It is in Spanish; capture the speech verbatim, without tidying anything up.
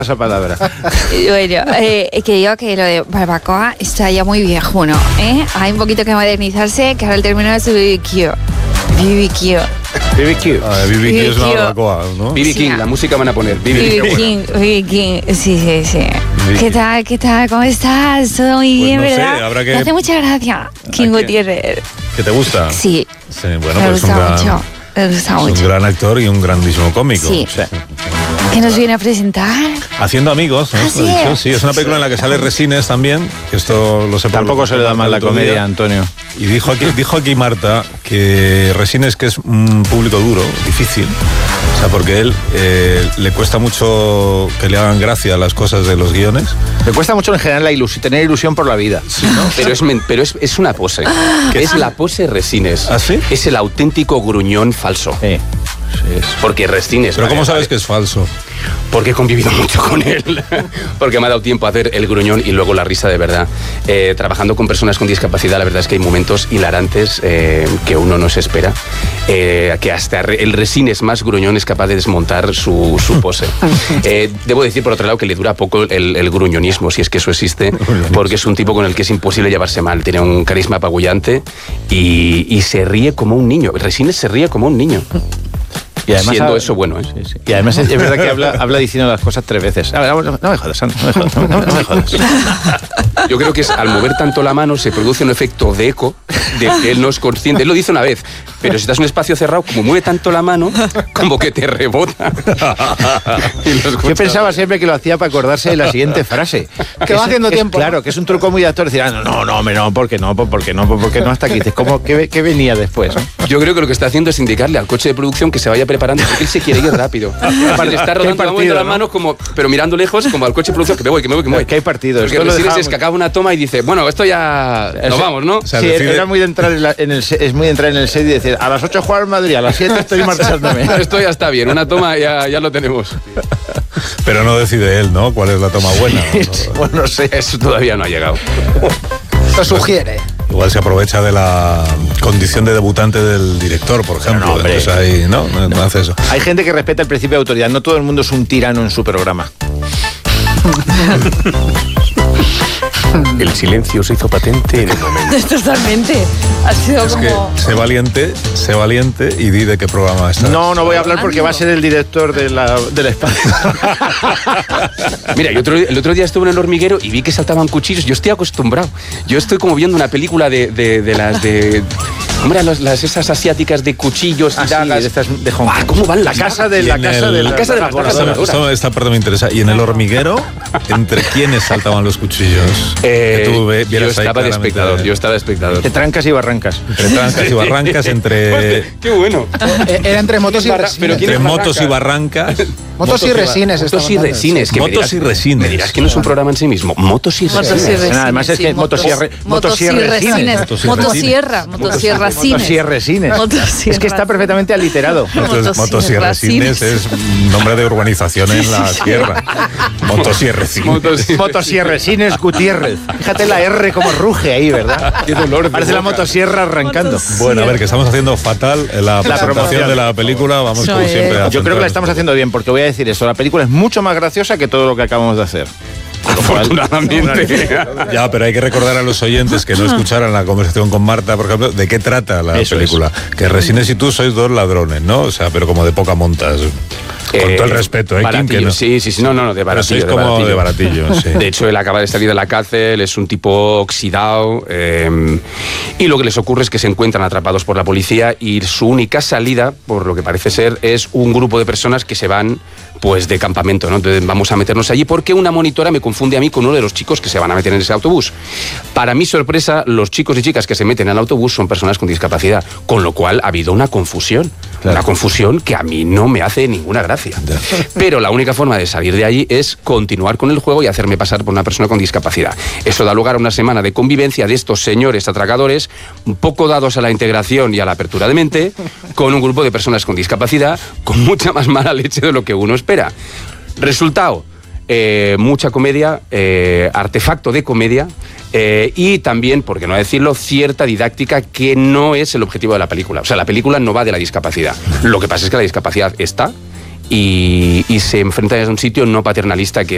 esa palabra. Bueno, eh, que digo que lo de barbacoa está ya muy viejo, ¿no? ¿Eh? Hay un poquito que modernizarse, que ahora el término es B B Q. B B Q. B B Q. Ah, B B Q es una barbacoa, ¿no? B B King, Sí, la música van a poner. B B King, B B King. Sí, sí, sí. ¿Qué tal? ¿Qué tal? ¿Cómo estás? Todo muy Pues bien, no sé, ¿verdad? habrá que- Me hace mucha gracia, King Hay que- Gutiérrez. ¿Qué te gusta? Sí, Sí, bueno, me pues un gusta gran, mucho. Me gusta es un mucho. gran actor y un grandísimo cómico. Sí. Sí. ¿Qué nos viene a presentar? Haciendo amigos, ¿no? Ah, Lo he sí. dicho, sí, es una película en la que sale Resines también, que esto lo sé por- Tampoco se le da mal la el otro día. comedia, Antonio. Y dijo aquí, dijo aquí Marta que Resines que es un público duro, difícil, o sea, porque él eh, le cuesta mucho que le hagan gracia las cosas de los guiones. Me cuesta mucho en general la ilusión, tener ilusión por la vida. Pero es, men- pero es, es una pose. Es la pose Resines. ¿Ah, sí? Es el auténtico gruñón falso. Sí. Porque Resines... Pero vale, ¿cómo sabes vale. que es falso? Porque he convivido mucho con él. Porque me ha dado tiempo a hacer el gruñón y luego la risa de verdad. Eh, trabajando con personas con discapacidad, la verdad es que hay momentos hilarantes eh, que uno no se espera. Eh, que hasta re- el Resines más gruñón es capaz de desmontar su, su pose. Eh, debo decir, por otro lado, que le dura poco el, el gruñonismo, si es que eso existe, porque es un tipo con el que es imposible llevarse mal. Tiene un carisma apabullante y, y se ríe como un niño. Resines se ríe como un niño. Y además Siendo habla- eso bueno, ¿eh? Sí, sí. Y además es, es verdad que habla, habla diciendo las cosas tres veces. A ver, no, no me jodas, no me jodas, no, no me jodas. Yo creo que es, al mover tanto la mano se produce un efecto de eco de que él no es consciente. Él lo dice una vez, pero si estás en un espacio cerrado, como mueve tanto la mano, como que te rebota. Y lo Yo escuchas. pensaba siempre que lo hacía para acordarse de la siguiente frase. Que va es- haciendo es- tiempo. Claro, que es un truco muy de actor. Decir, ah, no, no, no, hombre, no, porque no, porque no, porque no, hasta aquí. Dices, ¿cómo, qué, qué venía después? Yo creo que lo que está haciendo es indicarle al coche de producción que se vaya preparando porque él se quiere ir rápido. Se le está rodando partido, la moviendo las ¿no? manos, como, pero mirando lejos, como al coche de producción, que me voy, que me voy, que me voy. Que hay partido. Porque Esto lo Resines dejábamos- es que acaba una toma y dice, bueno, esto ya nos vamos, ¿no? O sea, Sí, decide- era muy de entrar en, la- en el se- es muy de entrar en el set y decir, a las ocho juega el Madrid, a las siete estoy marchándome. Esto ya está bien, una toma ya, ya lo tenemos. Pero no decide él, ¿no? ¿Cuál es la toma buena? No, no. Bueno, no sé. Eso todavía no ha llegado. Lo sugiere. Igual se aprovecha de la condición de debutante del director, por ejemplo. No, hombre. Entonces ahí, ¿no? No, no hace eso. Hay gente que respeta el principio de autoridad. No todo el mundo es un tirano en su programa. El silencio se hizo patente en el momento. Totalmente. Ha sido Es que como... sé valiente, sé valiente y di de qué programa estás. No, no voy a hablar porque va a ser el director de la, del espacio. Mira, yo otro- el otro día estuve en el hormiguero y vi que saltaban cuchillos. Yo estoy acostumbrado. Yo estoy como viendo una película de, de, de las de... ¿Cómo eran las, las- esas asiáticas de cuchillos y Ah, sí, dagas? de estas de Hong Ah, Kong. ¿cómo van la las casa dagas? de Y la en casa el- de la casa de las dagas Esto- voladoras. esto- esta parte no me interesa. ¿Y en el hormiguero, entre quiénes saltaban los cuchillos? Eh, Que tú ve- yo vieras ahí estaba de claramente. espectador. Yo estaba de espectador. Entre trancas y barrancas. Entre trancas y barrancas, entre, ¡Qué bueno! Eh, Era entre motos y Barra- resines. pero ¿quién entre es motos y barrancas. Motos y resines. Motos y estaban dando. resines. que me Motos dirás- y resines. Me dirás que no es un programa en sí mismo. Motos y Motos y resines. resines. Además es sí, que motosierra- motos- motosierra motosierra resines. resines. Motosierra Motosierra, motosierra cines. Motosierresines. Motosierra Es que está perfectamente aliterado. Entonces, motos y resines es nombre de urbanización en la sierra. Motos y resines. Motos y- Motosierresines Gutiérrez. Fíjate la R como ruge ahí, ¿verdad? Qué dolor de Parece la boca. motosierra arrancando. Bueno, a ver, que estamos haciendo fatal la presentación promoción. de la película. Vamos como Soy- siempre a Yo creo que la centrarnos. estamos haciendo bien, porque voy a decir eso. La película es mucho más graciosa que todo lo que acabamos de hacer. Afortunadamente. Ya, pero hay que recordar a los oyentes que no escucharan la conversación con Marta, por ejemplo, de qué trata la Eso película. Que Resines y tú sois dos ladrones, ¿no? O sea, pero como de poca montas. Con Eh, todo el respeto, ¿eh? Kim, Baratillo, que no. sí, sí, sí, no, no, no, de Pero baratillo. sois como de baratillo, sí. De hecho, él acaba de salir de la cárcel, es un tipo oxidado, eh, y lo que les ocurre es que se encuentran atrapados por la policía y su única salida, por lo que parece ser, es un grupo de personas que se van pues de campamento, ¿no? Entonces vamos a meternos allí porque una monitora me confunde a mí con uno de los chicos que se van a meter en ese autobús. Para mi sorpresa, los chicos y chicas que se meten en el autobús son personas con discapacidad, con lo cual ha habido una confusión. Claro. Una confusión que a mí no me hace ninguna gracia. Pero la única forma de salir de allí es continuar con el juego y hacerme pasar por una persona con discapacidad. Eso da lugar a una semana de convivencia de estos señores atracadores, un poco dados a la integración y a la apertura de mente, con un grupo de personas con discapacidad, con mucha más mala leche de lo que uno espera. Resultado, eh, mucha comedia, eh, artefacto de comedia, eh, y también, por qué no decirlo, cierta didáctica que no es el objetivo de la película. O sea, la película no va de la discapacidad. Lo que pasa es que la discapacidad está y, y se enfrenta a un sitio no paternalista que